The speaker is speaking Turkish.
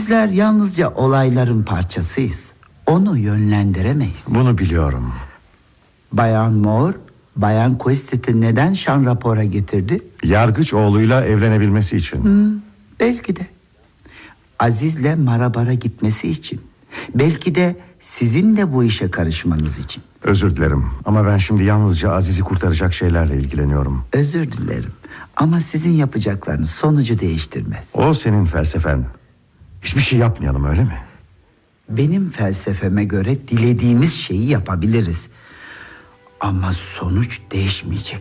Bizler yalnızca olayların parçasıyız. Onu yönlendiremeyiz. Bunu biliyorum. Bayan Moore, Bayan Quistet'i neden şan rapora getirdi? Yargıç oğluyla evlenebilmesi için. Belki de. Aziz'le Marabar'a gitmesi için. Belki de sizin de bu işe karışmanız için. Özür dilerim ama ben şimdi yalnızca Aziz'i kurtaracak şeylerle ilgileniyorum. Özür dilerim ama sizin yapacaklarınız sonucu değiştirmez. O senin felsefen. Hiçbir şey yapmayalım, öyle mi? Benim felsefeme göre dilediğimiz şeyi yapabiliriz. Ama sonuç değişmeyecek.